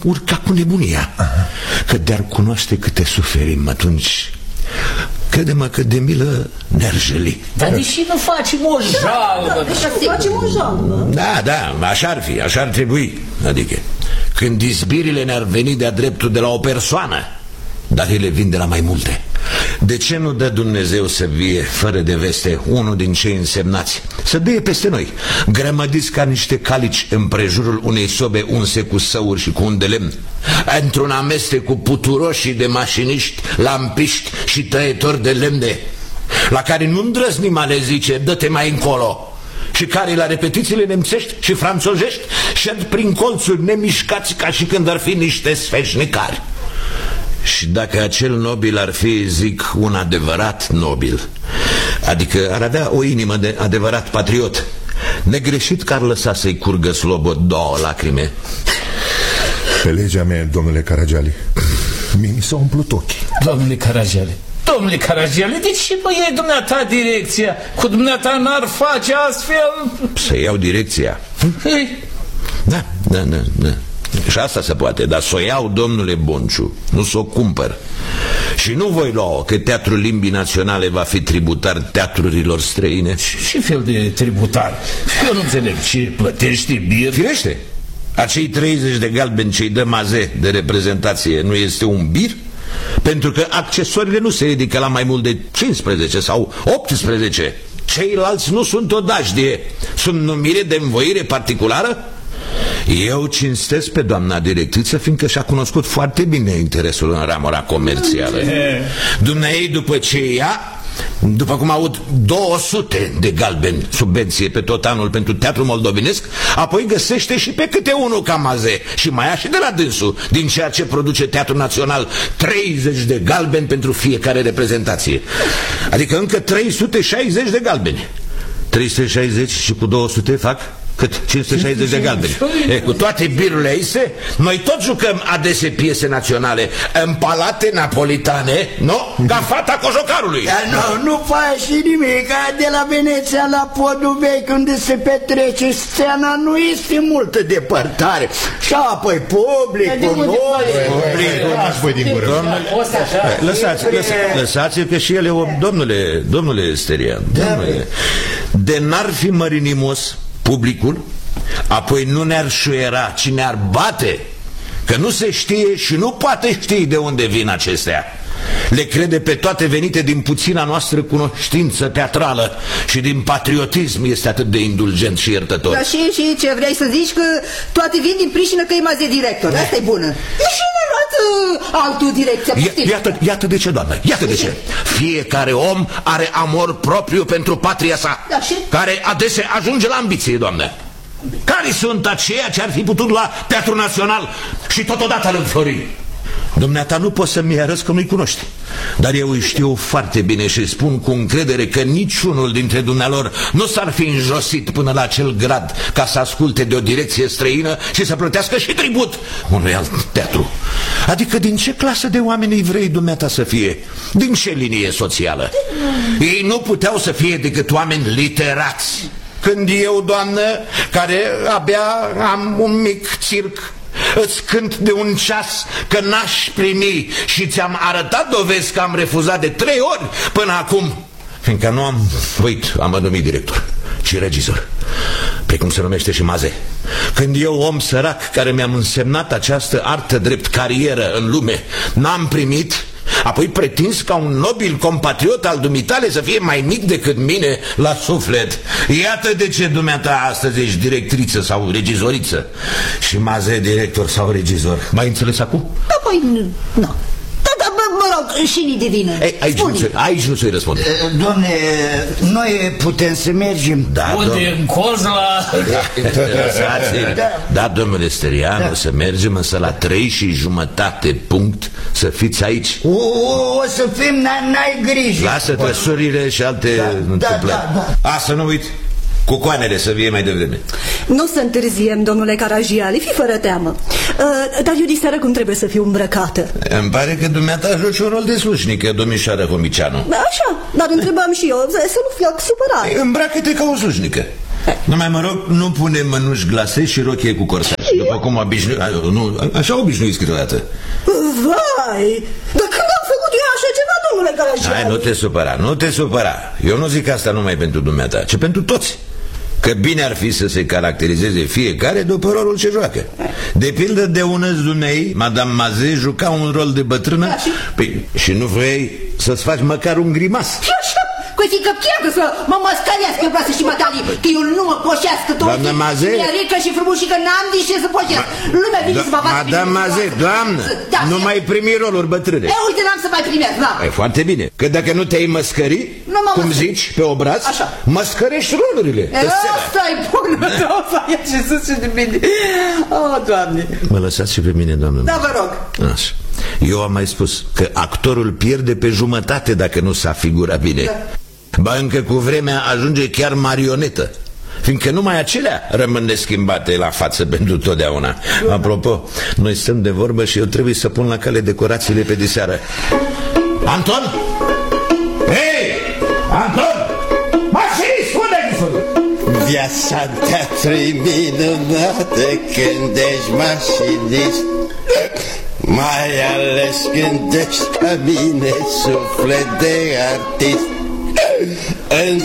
urca cu nebunia. Că de-ar cunoaște câte suferim atunci, crede-mă că de milă ne-ar jăli. Dar deși nu facem o jalbă? Facem o jalbă. Da, așa ar fi, așa ar trebui. Adică când izbirile ne-ar veni de-a dreptul de la o persoană, dar ele vin de la mai multe. De ce nu dă Dumnezeu să vie fără de veste unul din cei însemnați, să dăie peste noi, grămădiți ca niște calici împrejurul unei sobe unse cu săuri și cu un de lemn, într-un amestec cu puturoșii de mașiniști, lampiști și tăietori de lemne, la care nu îndrăznim a le zice, dă-te mai încolo, și care la repetițiile nemțești și franțozești șed prin colțuri nemișcați ca și când ar fi niște sfeșnicari. Și dacă acel nobil ar fi, zic, un adevărat nobil, adică ar avea o inimă de adevărat patriot, negreșit că ar lăsa să-i curgă slobod 2 lacrime. Pe legea mea, domnule Caragiale, mi s-au umplut ochii. Domnule Caragiale, de ce nu iei dumneata direcția? Cu dumneata n-ar face astfel? Să iau direcția? Da. Și asta se poate, dar s-o iau, domnule Bonciu, nu s-o cumpăr. Și nu voi lua că Teatrul Limbii Naționale va fi tributar teatrurilor străine. Ce fel de tributar? Eu nu înțeleg, ce plătești bir? Firește, acei 30 de galbeni ce-i dă Maze de reprezentație nu este un bir? Pentru că accesoriile nu se ridică la mai mult de 15 sau 18. Ceilalți nu sunt o dajdie, sunt numire de învoire particulară. Eu cinstesc pe doamna directriță, fiindcă și-a cunoscut foarte bine interesul în ramura comercială. Dumnezeu, după ce ia, după cum aud, 200 de galbeni subvenție pe tot anul pentru teatru moldovenesc, apoi găsește și pe câte unul ca Maze și mai ia și de la dânsul, din ceea ce produce Teatrul Național, 30 de galbeni pentru fiecare reprezentație. Adică încă 360 de galbeni. 360 și cu 200 fac cât? 560 de galbeni. Cu toate birurile aici, noi tot jucăm adese piese naționale în palate napolitane, nu? Ca fata cojocarului. Dar nu faci nimic. De la Veneția la Podul Vechi, unde se petrece scena, nu este multă depărtare. Și apoi publicul, noi. Voi din gură. Lăsați-l că și ele, domnule Sterian, de n-ar fi mărinimos publicul, apoi nu ne-ar șuiera, ci ne-ar bate, că nu se știe și nu poate ști de unde vin acestea. Le crede pe toate venite din puțina noastră cunoștință teatrală și din patriotism este atât de indulgent și iertător. Dar și ce vrei să zici, că toate vin din pricină că e Maze director, asta e bună. De ce nu luat altul direcția? Iată de ce, doamnă, iată de ce. Fiecare om are amor propriu pentru patria sa, care adesea ajunge la ambiție, doamnă. Care sunt aceia ce ar fi putut lua Teatrul Național și totodată îl înflori? Dumneata nu poți să-mi arăți că nu-i cunoști, dar eu îi știu foarte bine și spun cu încredere că niciunul dintre dumnealor nu s-ar fi înjosit până la acel grad ca să asculte de o direcție străină și să plătească și tribut unui alt teatru. Adică din ce clasă de oameni vrei dumneata să fie? Din ce linie socială? Ei nu puteau să fie decât oameni literați. Când eu, doamnă, care abia am un mic circ, îți cânt de un ceas că n-aș primi și ți-am arătat dovezi că am refuzat de 3 ori până acum, fiindcă nu am voit a mă numi director, ci regizor, precum se numește și Maze. Când eu, om sărac care mi-am însemnat această artă drept carieră în lume, n-am primit, apoi pretins ca un nobil compatriot al dumitale să fie mai mic decât mine la suflet. Iată de ce dumneata astăzi ești directriță sau regizoriță și Maze director sau regizor. M-ai înțeles acum? Apoi nu. Mă rog, și ni de vină. Aici nu ți-i răspunde. Domne, noi putem să mergem? Da, unde în Cozla? Da, domnule Sterian, o să mergem, însă la 3:30 punct să fiți aici. O să fim, n-ai grijă. Lasă trăsurile și alte întâmplări. Să nu uit, cu coanele să vie mai devreme. Nu să întârziem, domnule Caragiale, fi fără teamă. Dar eu diseară cum trebuie să fiu îmbrăcată? Îmi pare că dumneata joci un rol de slujnică, domnișoară Homicianu. Așa, dar întrebam și eu, să nu fiu supărat. Îmbracă-te ca o slujnică. Numai mă rog, nu pune mănuși glase și rochie cu corsaj. După cum așa obișnuiți câteodată. Vai, dar când am făcut eu așa ceva, domnule Caragiale? Hai, nu te supăra. Eu nu zic asta numai pentru dumneata, ci pentru toți. Că bine ar fi să se caracterizeze fiecare după rolul ce joacă. De pildă, de unăți dumnei, Madame Mazet juca un rol de bătrână. Da, și nu vrei să-ți faci măcar un grimas. Și așa, că fiindcă pierdă să mă măscărească eu vreau să și mătalii, că eu nu mă poșească. Doamna Mazet? Mi-e rică și frumușică, n-am de ce să poșesc. Lumea vine să mă facă. Madame Mazet, doamnă, nu mai primi roluri bătrâne. Uite, n-am să mai primesc, da. E foarte bine, că dacă nu te-ai măscări, cum zici, pe obraz, măscărești rolurile. Asta-i bună, doamne, ce să de bine. Oh, Doamne. Mă lăsați și pe mine, doamnă. Da, vă rog. Așa. Eu am mai spus că actorul pierde pe jumătate dacă nu s-a figurat bine. Da. Ba încă cu vremea ajunge chiar marionetă, fiindcă numai acelea rămân neschimbate la față pentru totdeauna. Apropo, noi stăm de vorbă și eu trebuie să pun la cale decorațiile pe diseară. Anton? Hei! Anton! Mașinist, unde-ai făcut? Viața te-a trăit minunată când ești mașinist, mai ales când ești ca mine, suflet de artist.